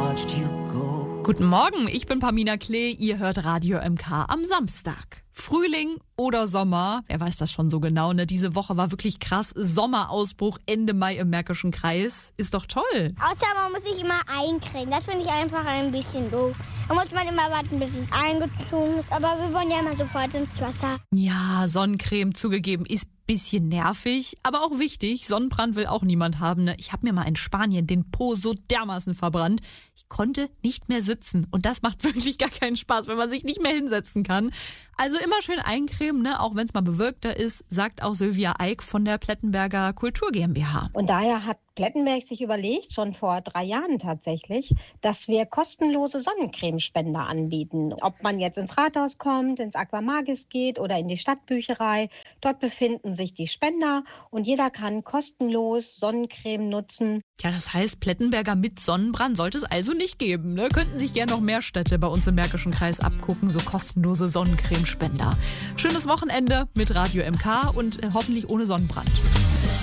watched you go. Guten Morgen, ich bin Pamina Klee, ihr hört Radio MK am Samstag. Frühling oder Sommer, wer weiß das schon so genau, ne? Diese Woche war wirklich krass. Sommerausbruch Ende Mai im Märkischen Kreis. Ist doch toll. Außer man muss sich immer eincremen. Das finde ich einfach ein bisschen doof. Da muss man immer warten, bis es eingezogen ist. Aber wir wollen ja immer sofort ins Wasser. Ja, Sonnencreme zugegeben ist bisschen nervig, aber auch wichtig. Sonnenbrand will auch niemand haben. Ne? Ich habe mir mal in Spanien den Po so dermaßen verbrannt. Ich konnte nicht mehr sitzen. Und das macht wirklich gar keinen Spaß, wenn man sich nicht mehr hinsetzen kann. Also immer schön eincremen, ne? Auch wenn es mal bewölkter ist, sagt auch Sylvia Eick von der Plettenberger Kultur GmbH. Und daher hat Plettenberg sich überlegt, schon vor 3 Jahren tatsächlich, dass wir kostenlose Sonnencremespender anbieten. Ob man jetzt ins Rathaus kommt, ins Aquamagis geht oder in die Stadtbücherei, dort befinden sich die Spender und jeder kann kostenlos Sonnencreme nutzen. Ja, das heißt, Plettenberger mit Sonnenbrand sollte es also nicht geben. Ne? Könnten sich gerne noch mehr Städte bei uns im Märkischen Kreis abgucken, so kostenlose Sonnencremespender. Schönes Wochenende mit Radio MK und hoffentlich ohne Sonnenbrand.